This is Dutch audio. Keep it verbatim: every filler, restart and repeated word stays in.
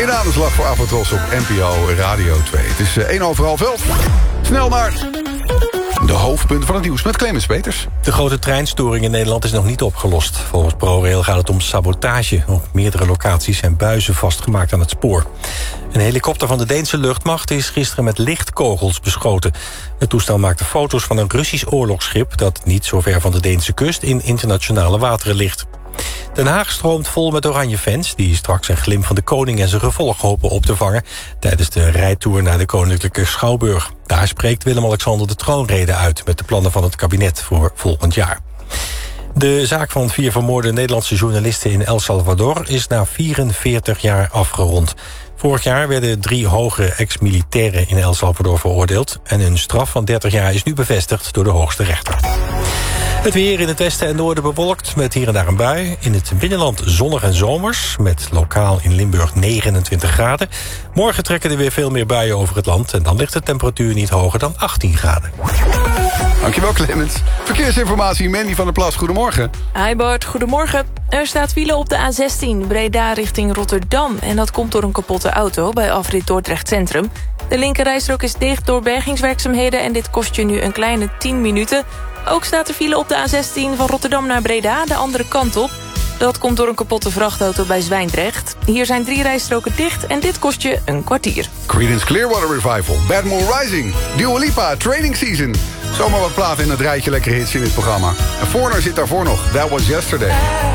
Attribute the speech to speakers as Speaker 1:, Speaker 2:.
Speaker 1: In de aanslag voor Avatros op N P O Radio twee. Het is één over half elf. Snel naar de hoofdpunten van het nieuws met Clemens Peters.
Speaker 2: De grote treinstoring in Nederland is nog niet opgelost. Volgens ProRail gaat het om sabotage. Op meerdere locaties zijn buizen vastgemaakt aan het spoor. Een helikopter van de Deense luchtmacht is gisteren met lichtkogels beschoten. Het toestel maakte foto's van een Russisch oorlogsschip dat niet zo ver van de Deense kust in internationale wateren ligt. Den Haag stroomt vol met oranje fans die straks een glimp van de koning en zijn gevolg hopen op te vangen tijdens de rijtour naar de Koninklijke Schouwburg. Daar spreekt Willem-Alexander de troonrede uit met de plannen van het kabinet voor volgend jaar. De zaak van vier vermoorde Nederlandse journalisten in El Salvador is na vierenveertig jaar afgerond. Vorig jaar werden drie hoge ex-militairen in El Salvador veroordeeld en hun straf van dertig jaar is nu bevestigd door de hoogste rechter. Het weer in het westen en noorden bewolkt met hier en daar een bui. In het binnenland zonnig en zomers met lokaal in Limburg negenentwintig graden. Morgen trekken er weer veel meer buien over het land en dan ligt de temperatuur niet hoger dan achttien graden.
Speaker 1: Dankjewel Clemens. Verkeersinformatie, Mandy van der Plas, goedemorgen.
Speaker 3: Hi Bart, goedemorgen. Er staat file op de A zestien Breda richting Rotterdam. En dat komt door een kapotte auto bij afrit Dordrecht Centrum. De linkerrijstrook is dicht door bergingswerkzaamheden en dit kost je nu een kleine tien minuten. Ook staat er file op de A zestien van Rotterdam naar Breda, de andere kant op. Dat komt door een kapotte vrachtauto bij Zwijndrecht. Hier zijn drie rijstroken dicht en dit kost je een kwartier.
Speaker 1: Creedence Clearwater Revival, Bad Moon Rising, Dua Lipa, Training Season. Zomaar wat platen in het rijtje lekkere hits in dit programma. En Foreigner zit daarvoor nog, That Was Yesterday.